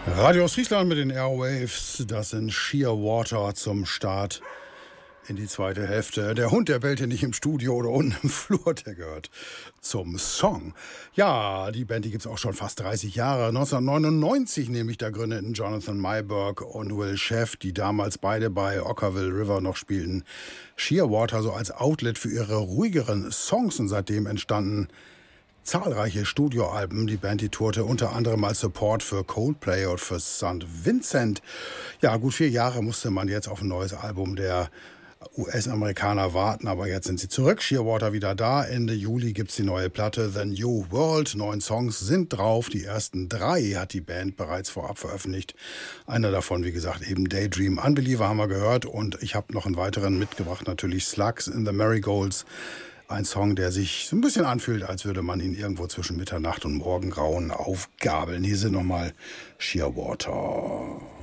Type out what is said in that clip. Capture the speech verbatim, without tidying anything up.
Radio Friesland mit den Airwaves, das sind Shearwater zum Start in die zweite Hälfte. Der Hund, der bellt hier nicht im Studio oder unten im Flur, der gehört zum Song. Ja, die Band, die gibt es auch schon fast dreißig Jahre. neunzehnhundertneunundneunzig nämlich, da gründeten Jonathan Myburgh und Will Sheff, die damals beide bei Okkervil River noch spielten, Shearwater so als Outlet für ihre ruhigeren Songs, und seitdem entstanden zahlreiche Studioalben. Die Band, die tourte unter anderem als Support für Coldplay und für Sankt Vincent. Ja, gut vier Jahre musste man jetzt auf ein neues Album der U S-Amerikaner warten, aber jetzt sind sie zurück. Shearwater wieder da. Ende Juli gibt's die neue Platte The New World. Neun Songs sind drauf. Die ersten drei hat die Band bereits vorab veröffentlicht. Einer davon, wie gesagt, eben Daydream. Unbeliever haben wir gehört, und ich habe noch einen weiteren mitgebracht, natürlich Slugs in the Marigolds. Ein Song, der sich so ein bisschen anfühlt, als würde man ihn irgendwo zwischen Mitternacht und Morgengrauen aufgabeln. Hier sind nochmal Shearwater.